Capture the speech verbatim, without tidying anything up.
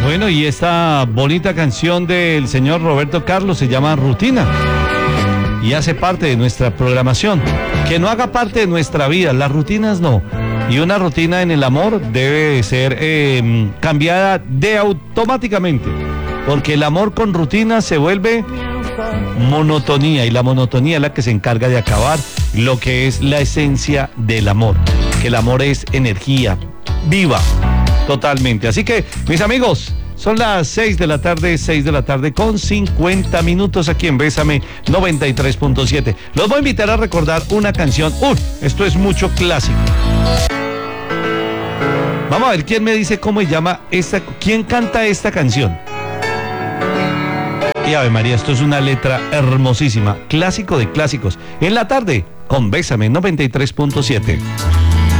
Bueno, y esta bonita canción del señor Roberto Carlos se llama Rutina y hace parte de nuestra programación. Que no haga parte de nuestra vida, las rutinas no. Y una rutina en el amor debe ser eh, cambiada de automáticamente, porque el amor con rutina se vuelve monotonía, y la monotonía es la que se encarga de acabar lo que es la esencia del amor, que el amor es energía viva totalmente. Así que, mis amigos, son las seis de la tarde, seis de la tarde con cincuenta minutos aquí en Bésame noventa y tres punto siete. Los voy a invitar a recordar una canción. ¡Uf! Esto es mucho clásico. Vamos a ver quién me dice cómo se llama esta, quién canta esta canción. Y Ave María, esto es una letra hermosísima, clásico de clásicos. En la tarde, con Bésame noventa y tres punto siete.